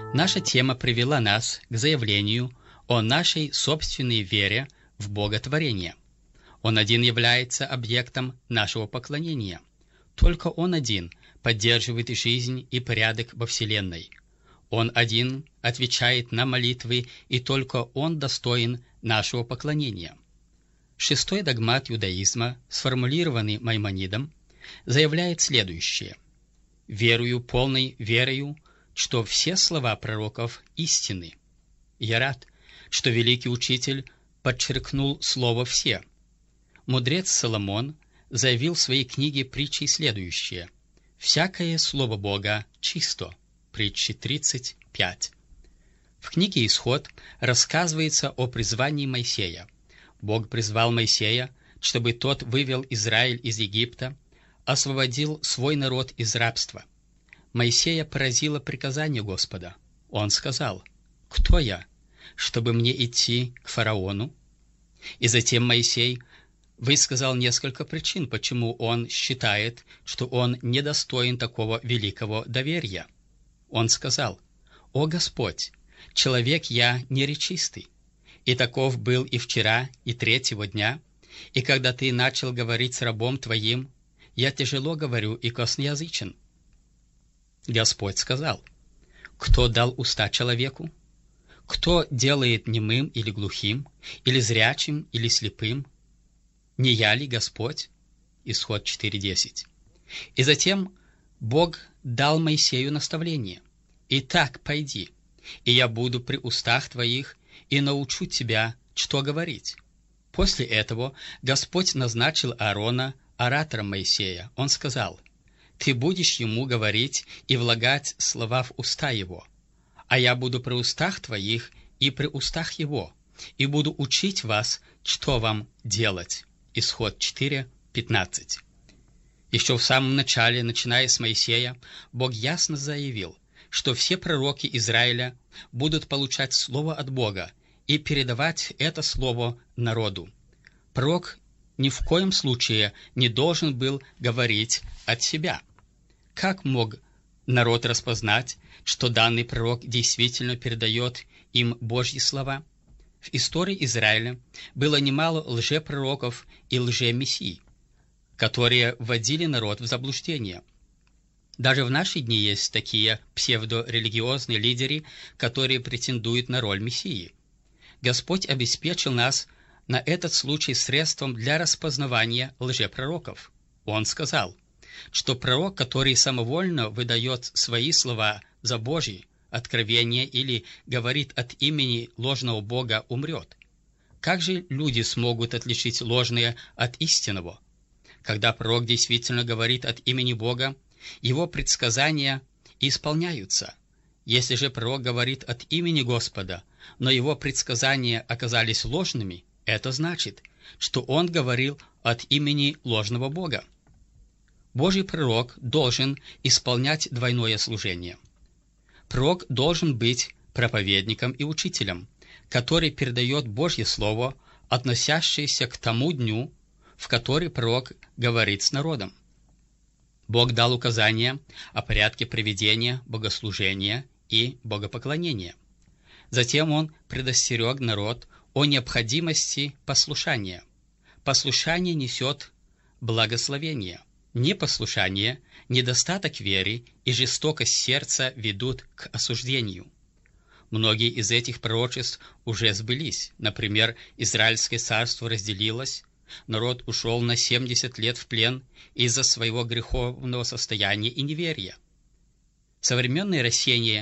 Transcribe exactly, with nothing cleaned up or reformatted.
Наша тема привела нас к заявлению о нашей собственной вере в Боготворение. Он один является объектом нашего поклонения. Только Он один поддерживает жизнь и порядок во Вселенной. Он один отвечает на молитвы, и только Он достоин нашего поклонения. Шестой догмат иудаизма, сформулированный Маймонидом, заявляет следующее: «Верую полной верою, что все слова пророков истинны». Я рад, что великий учитель подчеркнул слово «все». Мудрец Соломон заявил в своей книге «Притчи» следующее: «Всякое слово Бога чисто». Притчи тридцать пять. В книге «Исход» рассказывается о призвании Моисея. Бог призвал Моисея, чтобы тот вывел Израиль из Египта, освободил свой народ из рабства. Моисея поразило приказание Господа. Он сказал: «Кто я, чтобы мне идти к фараону?» И затем Моисей высказал несколько причин, почему он считает, что он недостоин такого великого доверия. Он сказал: «О Господь, человек я неречистый, и таков был и вчера, и третьего дня, и когда Ты начал говорить с рабом Твоим, я тяжело говорю и косноязычен». Господь сказал: «Кто дал уста человеку? Кто делает немым или глухим, или зрячим, или слепым? Не я ли Господь?» Исход четыре десять. И затем Бог дал Моисею наставление: «Итак, пойди, и я буду при устах твоих, и научу тебя, что говорить». После этого Господь назначил Аарона оратором Моисея. Он сказал: «Ты будешь ему говорить и влагать слова в уста его, а я буду при устах твоих и при устах его, и буду учить вас, что вам делать». Исход четыре пятнадцать. Еще в самом начале, начиная с Моисея, Бог ясно заявил, что все пророки Израиля будут получать слово от Бога и передавать это слово народу. Пророк ни в коем случае не должен был говорить от себя. Как мог народ распознать, что данный пророк действительно передает им Божьи слова? В истории Израиля было немало лжепророков и лжемессий, которые вводили народ в заблуждение. Даже в наши дни есть такие псевдорелигиозные лидеры, которые претендуют на роль Мессии. Господь обеспечил нас на этот случай средством для распознавания лжепророков. Он сказал, что пророк, который самовольно выдает свои слова за Божьи откровения или говорит от имени ложного Бога, умрет. Как же люди смогут отличить ложное от истинного? Когда пророк действительно говорит от имени Бога, его предсказания исполняются. Если же пророк говорит от имени Господа, но его предсказания оказались ложными, это значит, что он говорил от имени ложного Бога. Божий пророк должен исполнять двойное служение. Пророк должен быть проповедником и учителем, который передает Божье Слово, относящееся к тому дню, в который пророк говорит с народом. Бог дал указания о порядке проведения богослужения и богопоклонения. Затем Он предостерег народ о необходимости послушания. Послушание несет благословение. Непослушание, недостаток веры и жестокость сердца ведут к осуждению. Многие из этих пророчеств уже сбылись. Например, Израильское царство разделилось, народ ушел на семьдесят лет в плен из-за своего греховного состояния и неверия. Современное растение